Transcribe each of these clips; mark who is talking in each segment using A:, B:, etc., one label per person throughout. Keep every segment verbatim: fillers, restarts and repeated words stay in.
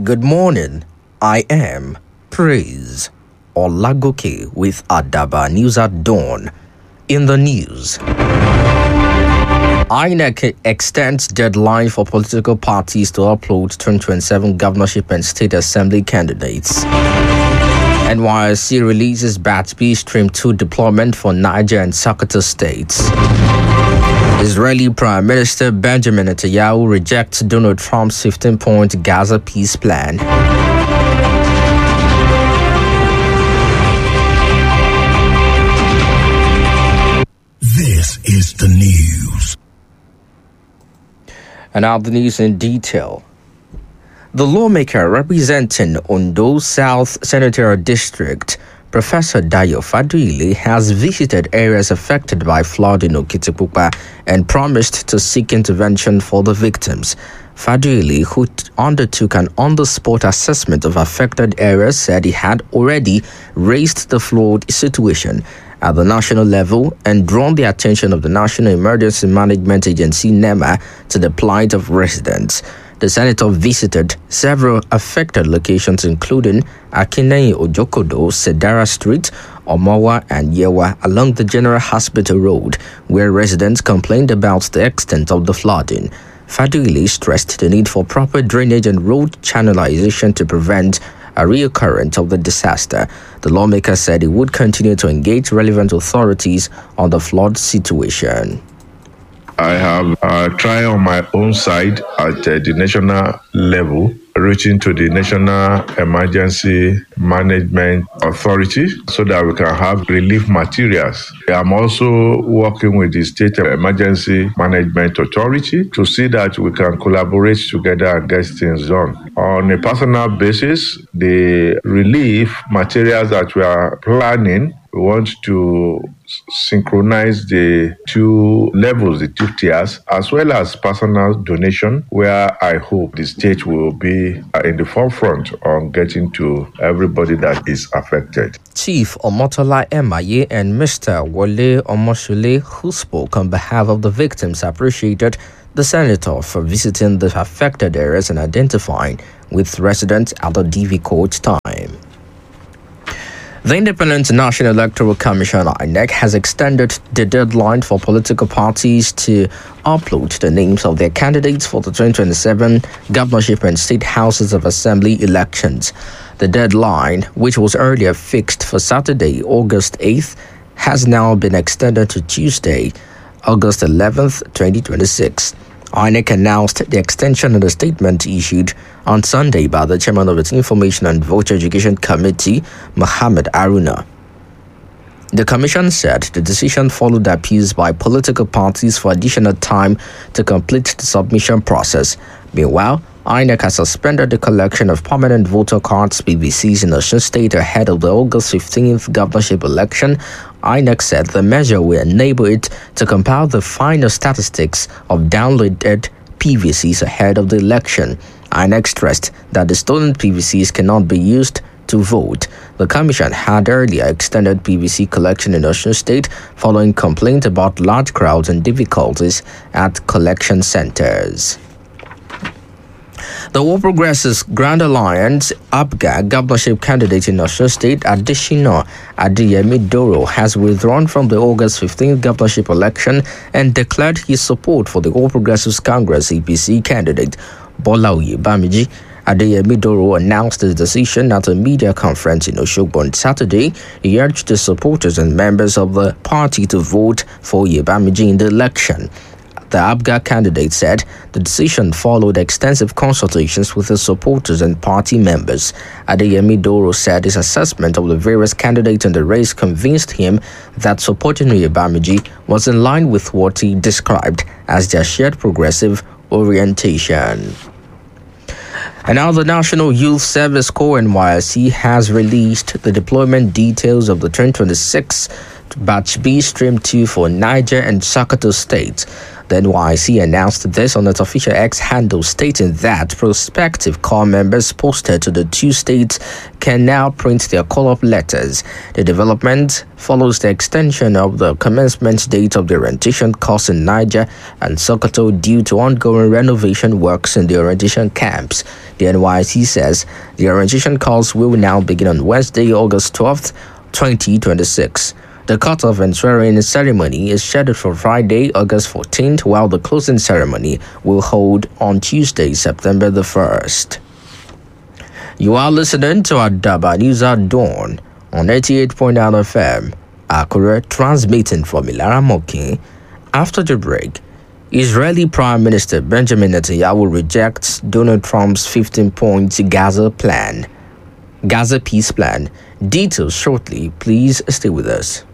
A: Good morning. I am Praise Olagoke with Adaba News at Dawn. In the news, I N E C extends deadline for political parties to upload twenty twenty-seven governorship and state assembly candidates. N Y S C releases Batch B Stream two deployment for Niger and Sokoto states. Israeli Prime Minister Benjamin Netanyahu rejects Donald Trump's fifteen-point Gaza peace plan.
B: This is the news.
A: And now the news in detail. The lawmaker representing Ondo South Senatorial District, Professor Dayo Faduile, has visited areas affected by flood in Okitipupa and promised to seek intervention for the victims. Faduile, who t- undertook an on-the-spot assessment of affected areas, said he had already raised the flood situation at the national level and drawn the attention of the National Emergency Management Agency, NEMA, to the plight of residents. The senator visited several affected locations, including Akinei Ojokodo, Sedara Street, Omawa, and Yewa along the General Hospital Road, where residents complained about the extent of the flooding. Faduile stressed the need for proper drainage and road channelization to prevent a reoccurrence of the disaster. The lawmaker said he would continue to engage relevant authorities on the flood situation.
C: I have uh, tried on my own side at uh, the national level, reaching to the National Emergency Management Authority so that we can have relief materials. I'm also working with the State Emergency Management Authority to see that we can collaborate together and get things done. On a personal basis, the relief materials that we are planning, we want to synchronize the two levels, the two tiers, as well as personal donation, where I hope the state will be in the forefront on getting to everybody that is affected.
A: Chief Omotola Emaye and Mister Wole Omoshule, who spoke on behalf of the victims, appreciated the senator for visiting the affected areas and identifying with residents at the difficult time. The Independent National Electoral Commission, I N E C, has extended the deadline for political parties to upload the names of their candidates for the twenty twenty-seven governorship and state houses of assembly elections. The deadline, which was earlier fixed for Saturday, August eighth, has now been extended to Tuesday, August eleventh, twenty twenty-six. I N E C announced the extension in a statement issued on Sunday by the chairman of its Information and Voter Education Committee, Mohammed Aruna. The commission said the decision followed appeals by political parties for additional time to complete the submission process. Meanwhile, I N E C has suspended the collection of permanent voter cards P V Cs in Osun State ahead of the August fifteenth governorship election. I N E C said the measure will enable it to compile the final statistics of downloaded P V Cs ahead of the election. I N E C stressed that the stolen P V Cs cannot be used to vote. The commission had earlier extended P V C collection in Osun State following complaints about large crowds and difficulties at collection centers. The All Progressives Grand Alliance A B G A governorship candidate in Osun State, Adeshina Adeyemi Doro, has withdrawn from the August fifteenth governorship election and declared his support for the All Progressives Congress A P C candidate, Bola Oyebamiji. Adeyemi Doro announced his decision at a media conference in Osogbo on Saturday. He urged the supporters and members of the party to vote for Oyebamiji in the election. The A B G A candidate said the decision followed extensive consultations with his supporters and party members. Adeyemi Doro said his assessment of the various candidates in the race convinced him that supporting Oyebamiji was in line with what he described as their shared progressive orientation. And now the National Youth Service Corps N Y S C has released the deployment details of the twenty twenty-six Batch B Stream two for Niger and Sokoto states. The N Y C announced this on its official X handle, stating that prospective corps members posted to the two states can now print their call-up letters. The development follows the extension of the commencement date of the orientation course in Niger and Sokoto due to ongoing renovation works in the orientation camps. The N Y C says the orientation course will now begin on Wednesday, August twelfth, twenty twenty-six. The cutoff and swearing-in ceremony is scheduled for Friday, August fourteenth, while the closing ceremony will hold on Tuesday, September the first. You are listening to Adaba News at Dawn on eighty-eight point nine F M, Akure, transmitting from Ilara Mokin. After the break, Israeli Prime Minister Benjamin Netanyahu rejects Donald Trump's fifteen-point Gaza plan. Gaza peace plan. Details shortly. Please stay with us.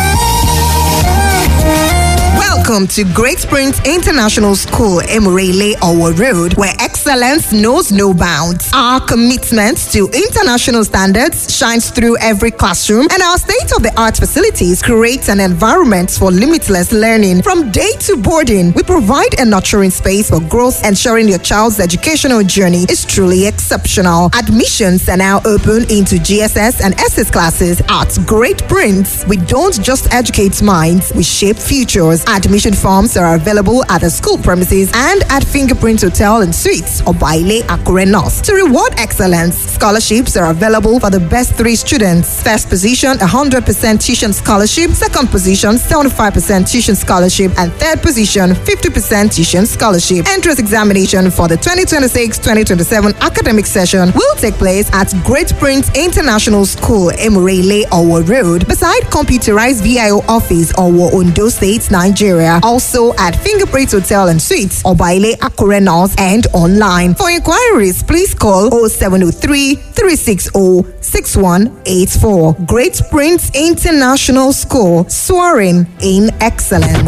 D: Welcome to Great Springs International School, Emurele Owo Road, where excellence knows no bounds. Our commitment to international standards shines through every classroom, and our state-of-the-art facilities create an environment for limitless learning. From day to boarding, we provide a nurturing space for growth, ensuring your child's educational journey is truly exceptional. Admissions are now open into G S S and S S classes at Great Prince. We don't just educate minds, we shape futures. Admission forms are available at the school premises and at Fingerprint Hotel and Suites or Baile Akure North. To reward excellence, scholarships are available for the best three students. First position, one hundred percent tuition scholarship. Second position, seventy-five percent tuition scholarship. And third position, fifty percent tuition scholarship. Entrance examination for the twenty twenty-six twenty twenty-seven academic session will take place at Great Prince International School, Emurele Owo Road, beside computerized V I O office, Owo, Ondo State, Nigeria. Also at Fingerprint Hotel and Suites, Obaile Akure North, and online. For inquiries, please call oh seven oh three, three six oh, six one eight four. Great Prince International School, soaring in excellence.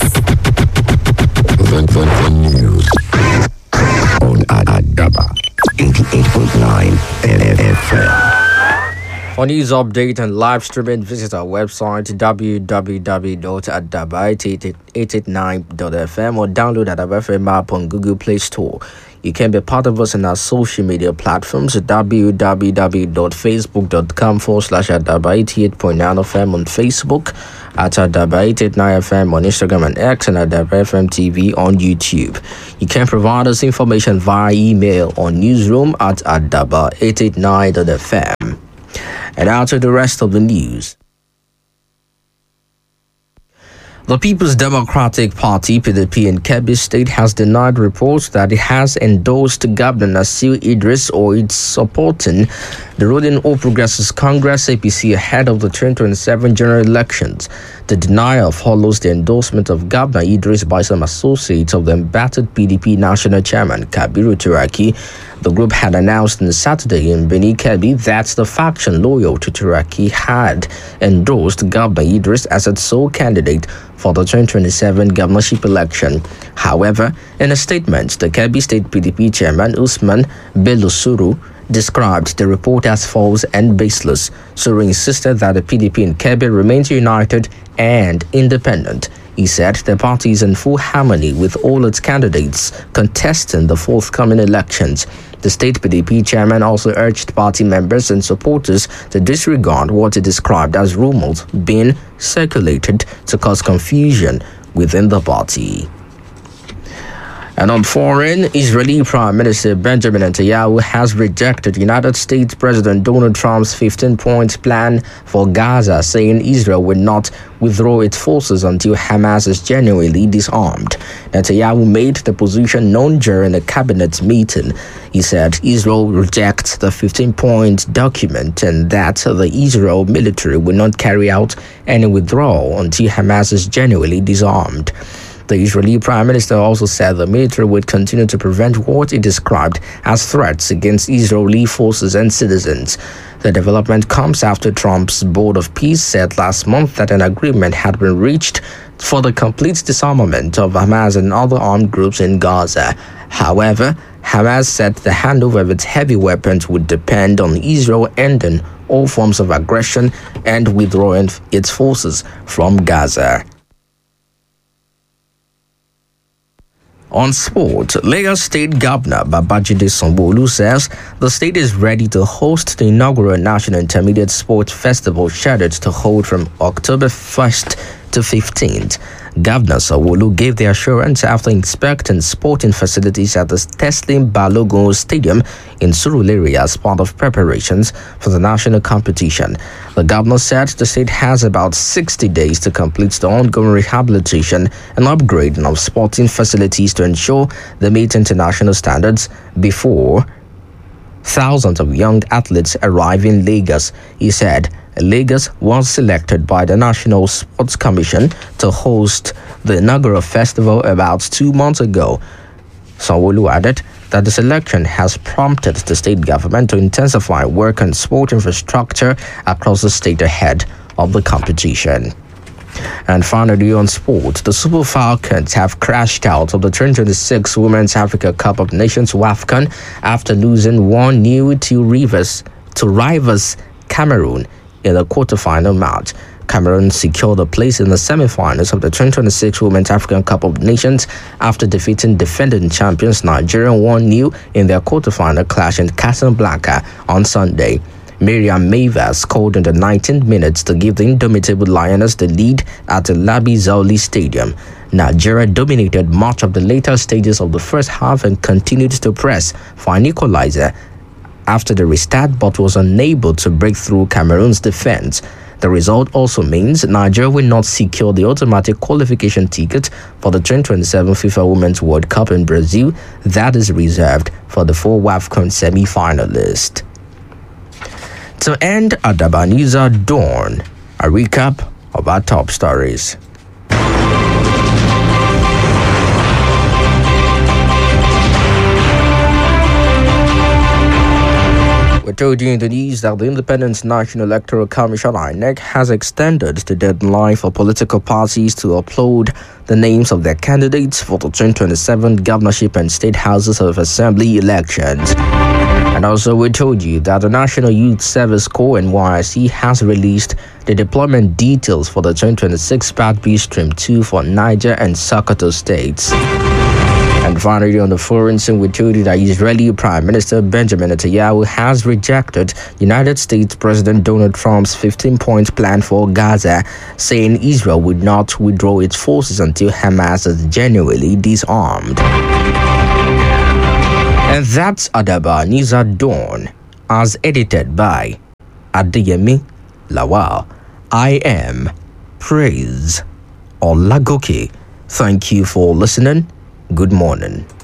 B: The, the, the news on Adaba eighty-eight point nine F M.
A: For news update and live streaming, visit our website w w w dot adaba eight eight nine dot f m or download Adaba F M app on Google Play Store. You can be part of us on our social media platforms at w w w dot facebook dot com forward slash Adaba eighty-eight point nine F M on Facebook, at Adaba eight eight nine F M on Instagram and X, and Adaba F M T V on YouTube. You can provide us information via email on newsroom at adaba eight eight nine dot f m. And now to the rest of the news. The People's Democratic Party, P D P, in Kebbi State has denied reports that it has endorsed Governor Nasir Idris or it's supporting the ruling All Progressives Congress A P C ahead of the twenty twenty-seven general elections. The denial follows the endorsement of Governor Idris by some associates of the embattled P D P National Chairman Kabiru Turaki. The group had announced on Saturday in Beni Kebbi that the faction loyal to Turaki had endorsed Governor Idris as its sole candidate for the twenty twenty-seven governorship election. However, in a statement, the Kebbi State P D P chairman Usman Bello Suru described the report as false and baseless. Suru insisted that the P D P in Kebbi remains united and independent. He said the party is in full harmony with all its candidates contesting the forthcoming elections. The state P D P chairman also urged party members and supporters to disregard what he described as rumors being circulated to cause confusion within the party. And on foreign, Israeli Prime Minister Benjamin Netanyahu has rejected United States President Donald Trump's fifteen-point plan for Gaza, saying Israel will not withdraw its forces until Hamas is genuinely disarmed. Netanyahu made the position known during a cabinet meeting. He said Israel rejects the fifteen-point document and that the Israel military will not carry out any withdrawal until Hamas is genuinely disarmed. The Israeli Prime Minister also said the military would continue to prevent what he described as threats against Israeli forces and citizens. The development comes after Trump's Board of Peace said last month that an agreement had been reached for the complete disarmament of Hamas and other armed groups in Gaza. However, Hamas said the handover of its heavy weapons would depend on Israel ending all forms of aggression and withdrawing its forces from Gaza. On sport, Lagos State Governor Babajide Sanwo-Olu says the state is ready to host the inaugural National Intermediate Sports Festival scheduled to hold from October first to fifteenth. Governor Sanwo-Olu gave the assurance after inspecting sporting facilities at the Teslim Balogun Stadium in Surulere as part of preparations for the national competition. The governor said the state has about sixty days to complete the ongoing rehabilitation and upgrading of sporting facilities to ensure they meet international standards before thousands of young athletes arrive in Lagos. He said Lagos was selected by the National Sports Commission to host the inaugural festival about two months ago. Sanwo-Olu added that the selection has prompted the state government to intensify work on sport infrastructure across the state ahead of the competition. And finally on sport, the Super Falcons have crashed out of the twenty twenty-six Women's Africa Cup of Nations WAFCON after losing one nil to Rivers to rivals Cameroon in the quarterfinal match. Cameroon secured a place in the semi-finals of the twenty twenty-six Women's African Cup of Nations after defeating defending champions Nigeria one nil in their quarterfinal clash in Casablanca on Sunday. Miriam Mava scored in the nineteenth minute to give the indomitable Lioness the lead at the Labi Zauli Stadium. Nigeria dominated much of the later stages of the first half and continued to press for an equalizer after the restart, but was unable to break through Cameroon's defense. The result also means Nigeria will not secure the automatic qualification ticket for the twenty twenty-seven FIFA Women's World Cup in Brazil that is reserved for the four WAFCON semi-finalists. To end Adaba News at Dawn, a recap of our top stories. We told you in the news that the Independent National Electoral Commission I N E C has extended the deadline for political parties to upload the names of their candidates for the twenty twenty-seven governorship and state houses of assembly elections. And also we told you that the National Youth Service Corps N Y S C has released the deployment details for the twenty twenty-six Part B Stream two for Niger and Sokoto states. And finally, on the foreign scene, we told you that Israeli Prime Minister Benjamin Netanyahu has rejected United States President Donald Trump's fifteen-point plan for Gaza, saying Israel would not withdraw its forces until Hamas is genuinely disarmed. And that's Adaba News at Dawn, as edited by Adeyemi Lawal. I am Praise Olagoke. Thank you for listening. Good morning.